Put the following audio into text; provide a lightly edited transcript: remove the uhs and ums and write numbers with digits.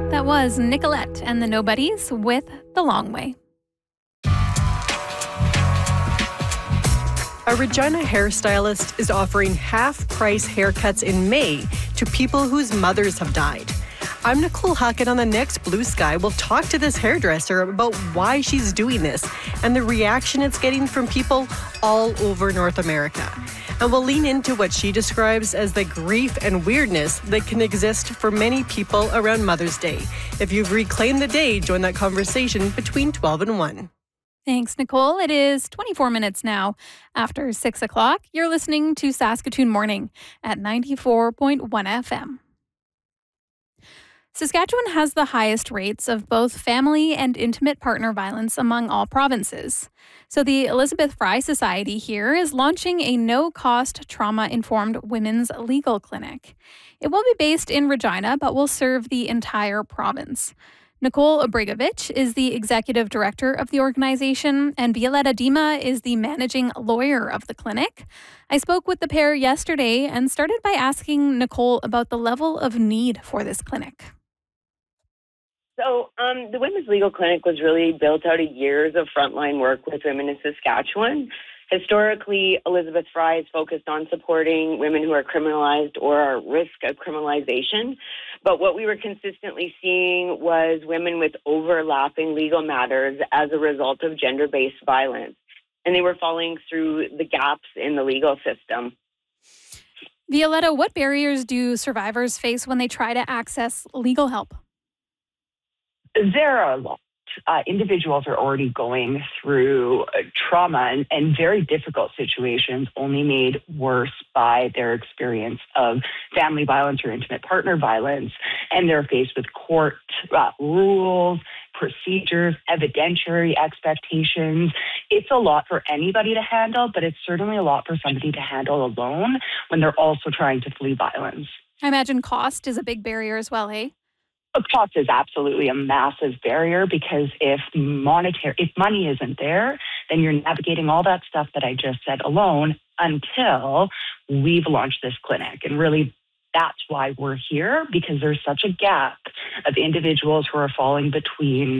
That was Nicolette and the Nobodies with The Long Way. A Regina hairstylist is offering half-price haircuts in May to people whose mothers have died. I'm Nicole Huck, and on the next Blue Sky, we'll talk to this hairdresser about why she's doing this and the reaction it's getting from people all over North America. And we'll lean into what she describes as the grief and weirdness that can exist for many people around Mother's Day. If you've reclaimed the day, join that conversation between 12 and 1. Thanks, Nicole. It is 24 minutes now after 6 o'clock. You're listening to Saskatoon Morning at 94.1 FM. Saskatchewan has the highest rates of both family and intimate partner violence among all provinces. So the Elizabeth Fry Society here is launching a no-cost trauma-informed women's legal clinic. It will be based in Regina, but will serve the entire province. Nicole Obrigovich is the executive director of the organization, and Violetta Dima is the managing lawyer of the clinic. I spoke with the pair yesterday and started by asking Nicole about the level of need for this clinic. So the Women's Legal Clinic was really built out of years of frontline work with women in Saskatchewan. Historically, Elizabeth Fry is focused on supporting women who are criminalized or are at risk of criminalization. But what we were consistently seeing was women with overlapping legal matters as a result of gender-based violence. And they were falling through the gaps in the legal system. Violetta, what barriers do survivors face when they try to access legal help? There are a lot. Individuals are already going through trauma and very difficult situations, only made worse by their experience of family violence or intimate partner violence. And they're faced with court rules, procedures, evidentiary expectations. It's a lot for anybody to handle, but it's certainly a lot for somebody to handle alone when they're also trying to flee violence. I imagine cost is a big barrier as well, hey? Cost is absolutely a massive barrier because if money isn't there, then you're navigating all that stuff that I just said alone until we've launched this clinic. And really, that's why we're here, because there's such a gap of individuals who are falling between